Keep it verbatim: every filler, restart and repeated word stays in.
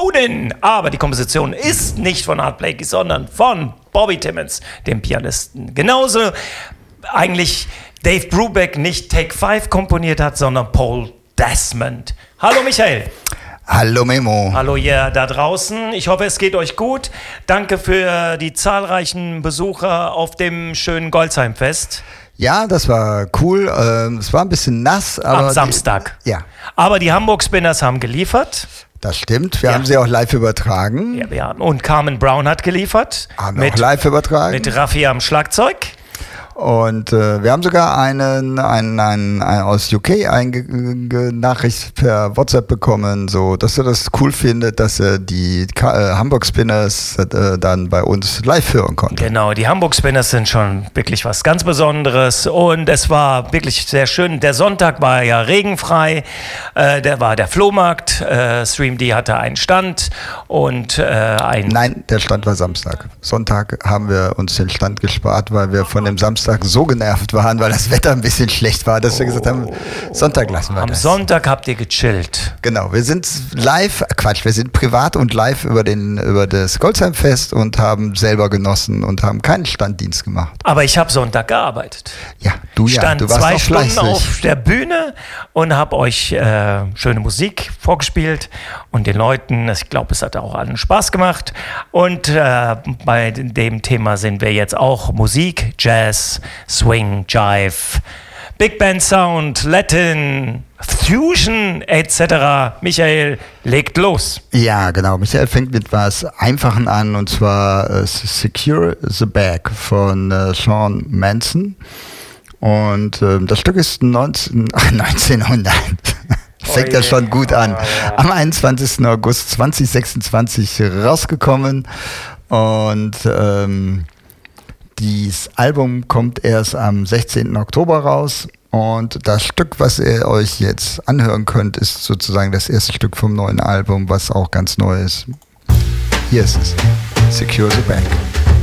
Moonin. Aber die Komposition ist nicht von Art Blakey, sondern von Bobby Timmons, dem Pianisten. Genauso eigentlich Dave Brubeck nicht Take Five komponiert hat, sondern Paul Desmond. Hallo Michael. Hallo Memo. Hallo ihr da draußen. Ich hoffe, es geht euch gut. Danke für die zahlreichen Besucher auf dem schönen Goldsheim-Fest. Ja, das war cool. Ähm, es war ein bisschen nass. Aber am Samstag. Die, ja. Aber die Hamburg Spinners haben geliefert. Das stimmt. Wir ja. haben sie auch live übertragen. Ja, wir haben. Und Carmen Brown hat geliefert. Haben wir mit, auch live übertragen. Mit Raffi am Schlagzeug. Und äh, wir haben sogar einen, einen, einen, einen aus U K eine Nachricht per WhatsApp bekommen, so dass er das cool findet, dass er die Ka- äh, Hamburg Spinners äh, dann bei uns live hören konnte. Genau, die Hamburg Spinners sind schon wirklich was ganz Besonderes und es war wirklich sehr schön. Der Sonntag war ja regenfrei, äh, der war der Flohmarkt, äh, Stream D hatte einen Stand und äh, ein... Nein, der Stand war Samstag. Sonntag haben wir uns den Stand gespart, weil wir von dem Samstag so genervt waren, weil das Wetter ein bisschen schlecht war, dass wir gesagt haben, Sonntag lassen wir Am das. Am Sonntag habt ihr gechillt. Genau, wir sind live, Quatsch, wir sind privat und live über, den, über das Goldsheim-Fest und haben selber genossen und haben keinen Standdienst gemacht. Aber ich habe Sonntag gearbeitet. Ja, du ja. Stand du warst zwei auch Stunden fleißig auf der Bühne und habe euch äh, schöne Musik vorgespielt und den Leuten, ich glaube, es hat auch allen Spaß gemacht. Und äh, bei dem Thema sind wir jetzt auch Musik, Jazz, Swing, Jive, Big Band Sound, Latin, Fusion et cetera. Michael, legt los. Ja, genau. Michael fängt mit was Einfachen an und zwar äh, Secure the Bag von äh, Sean Manson. Und äh, das Stück ist neunzehn, neunzehnhundert. Fängt ja schon gut an. Am einundzwanzigsten August zweitausendsechsundzwanzig rausgekommen und ähm, dieses Album kommt erst am sechzehnten Oktober raus und das Stück, was ihr euch jetzt anhören könnt, ist sozusagen das erste Stück vom neuen Album, was auch ganz neu ist. Hier ist es. Secure the Bag.